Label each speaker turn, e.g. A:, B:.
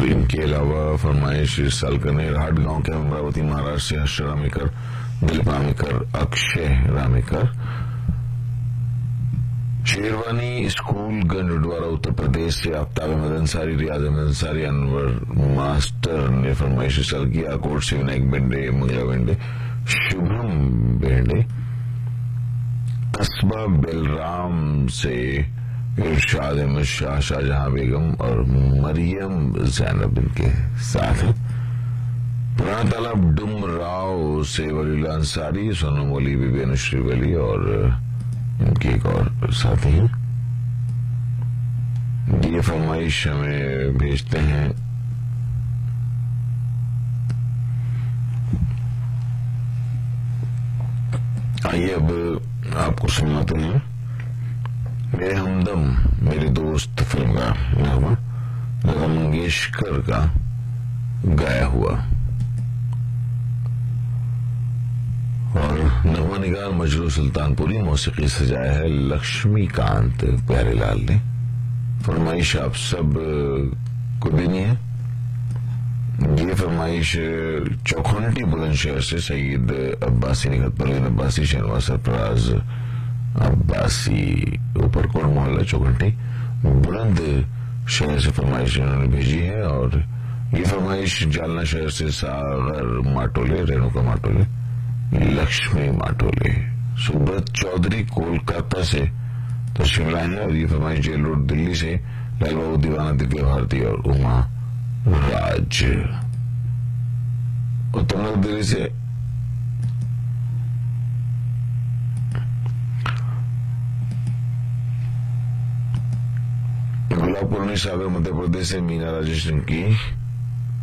A: और इनके अलावा फरमाइश इस साल करने राहट गांव के अमरावती महाराष्ट्र से हर्ष रामेकर, दिलीप रामेकर, अक्षय रामेकर। शेरवानी स्कूल गंजडवारा उत्तर प्रदेश से आफ्ताब अहमद अंसारी, रियाज अहमद अंसारी, अनवर मास्टर ने फरमाइश इस साल की। आकोट से विनायक बेंडे, मंगला बेंडे, शुभम बेंडे। कस्बा बेलराम से इरशाद अहमद शाह, शाहजहां बेगम और मरियम जैनब इनके साथ है। पुराना तालाब डुमराव से वलीला अंसारी, सोनम वली, बीबी अनुश्री वली और इनकी एक और साथी हैं। ये फरमाइश हमें भेजते हैं आइए अब आपको सुनाते हैं मेरे हमदम मेरे दोस्त फिल्म का नगमा लता मंगेशकर का गाया हुआ। और नगमा निगार मजरू सुल्तानपुरी, मौसीकी सजाया है लक्ष्मीकांत प्यारेलाल ने। फरमाइश आप सब को देनी है। ये फरमाइश चौखंटी बुलंदशहर से सईद अब्बासी, निगत परवीन अब्बासी, शहनवाज सरफराज अब्बासी, ऊपरकोट मोहल्ला चौखंटी बुलंद शहर से फरमाइश इन्होंने भेजी है। और ये फरमाइश जालना शहर से सागर माटोले, रेणुका माटोले, लक्ष्मी माटोले, सुब्रत चौधरी कोलकाता से तशरीफ लाए हैं। और ये फरमाइश जेल रोड दिल्ली से लाल बाबू दीवाना, दिव्या भारती और उमा राज। उत्तर नई दिल्ली से गुलाबपुर सागर मध्य प्रदेश से मीना राजेश की